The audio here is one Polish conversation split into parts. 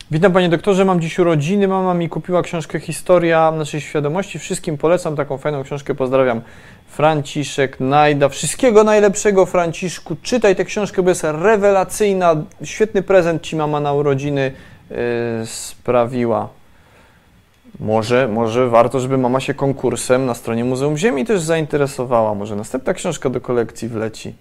Witam panie doktorze, mam dziś urodziny, mama mi kupiła książkę Historia naszej świadomości, wszystkim polecam taką fajną książkę, pozdrawiam. Franciszek Najda, wszystkiego najlepszego Franciszku, czytaj tę książkę, bo jest rewelacyjna, świetny prezent ci mama na urodziny sprawiła. Może warto, żeby mama się konkursem na stronie Muzeum Ziemi też zainteresowała, może następna książka do kolekcji wleci.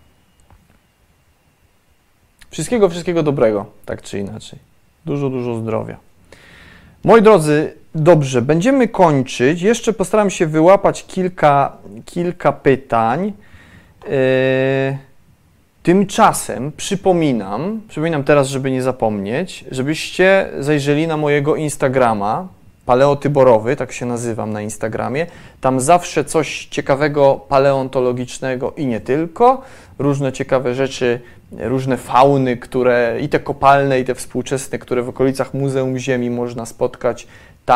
Wszystkiego dobrego, tak czy inaczej. Dużo zdrowia. Moi drodzy, dobrze, będziemy kończyć. Jeszcze postaram się wyłapać kilka pytań. Tymczasem przypominam teraz, żeby nie zapomnieć, żebyście zajrzeli na mojego Instagrama, Paleotyborowy, tak się nazywam na Instagramie. Tam zawsze coś ciekawego, paleontologicznego i nie tylko. Różne ciekawe rzeczy, różne fauny, które i te kopalne, i te współczesne, które w okolicach Muzeum Ziemi można spotkać.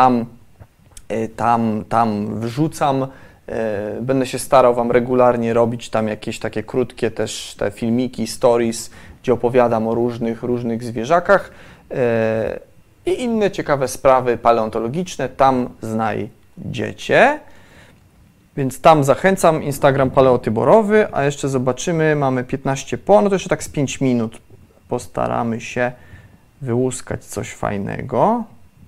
Tam wrzucam. Będę się starał Wam regularnie robić tam jakieś takie krótkie też te filmiki, stories, gdzie opowiadam o różnych zwierzakach. I inne ciekawe sprawy paleontologiczne tam znajdziecie. Więc tam zachęcam, Instagram Paleotyborowy, a jeszcze zobaczymy, mamy 15 po, no to jeszcze tak z 5 minut postaramy się wyłuskać coś fajnego.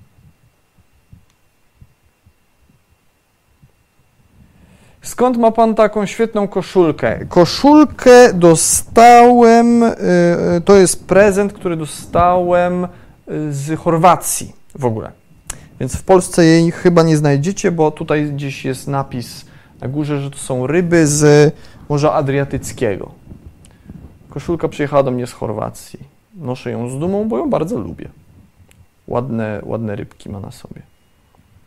Skąd ma Pan taką świetną koszulkę? Koszulkę dostałem, to jest prezent, który dostałem z Chorwacji w ogóle. Więc w Polsce jej chyba nie znajdziecie, bo tutaj gdzieś jest napis na górze, że to są ryby z Morza Adriatyckiego. Koszulka przyjechała do mnie z Chorwacji. Noszę ją z dumą, bo ją bardzo lubię. Ładne rybki ma na sobie.